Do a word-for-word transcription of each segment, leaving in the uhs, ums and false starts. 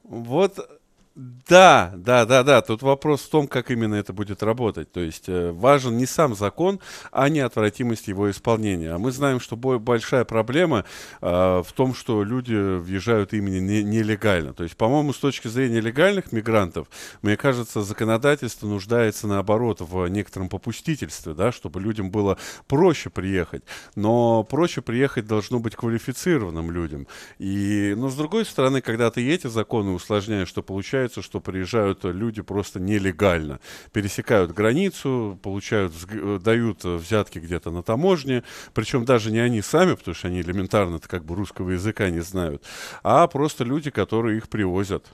Вот, да, да-да-да, тут вопрос в том, как именно это будет работать. То есть, э, важен не сам закон, а неотвратимость его исполнения. А мы знаем, что бо большая проблема, а, в том, что люди въезжают именно не нелегально. То есть, по-моему, с точки зрения легальных мигрантов, мне кажется, законодательство нуждается, наоборот, в некотором попустительстве, да, чтобы людям было проще приехать. Но проще приехать должно быть квалифицированным людям. И, но с другой стороны, когда ты эти законы усложняешь, то получается, что приезжают люди просто нелегально, пересекают границу, получают, взг- э, дают э, взятки где-то на таможне, причем даже не они сами, потому что они элементарно-то как бы русского языка не знают, а просто люди, которые их привозят.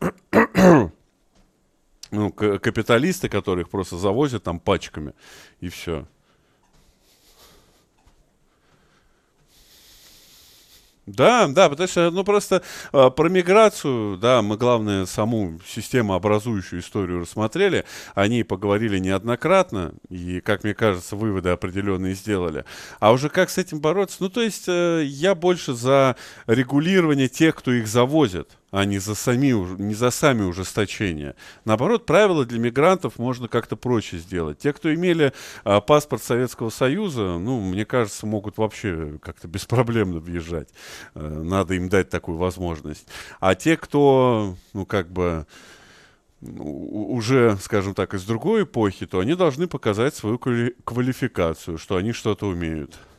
Ну, к- капиталисты, которые их просто завозят там пачками, и все. Да, да, потому что, ну, просто а, про миграцию, да, мы, главное, саму системообразующую историю рассмотрели, о ней поговорили неоднократно, и, как мне кажется, выводы определенные сделали. А уже как с этим бороться? Ну, то есть, э, я больше за регулирование тех, кто их завозит, а не за сами, уж- не за сами ужесточения. Наоборот, правила для мигрантов можно как-то проще сделать. Те, кто имели а, паспорт Советского Союза, ну, мне кажется, могут вообще как-то беспроблемно въезжать. Э, Надо им дать такую возможность. А те, кто, ну, как бы, ну, у- уже, скажем так, из другой эпохи, то они должны показать свою квали- квалификацию, что они что-то умеют.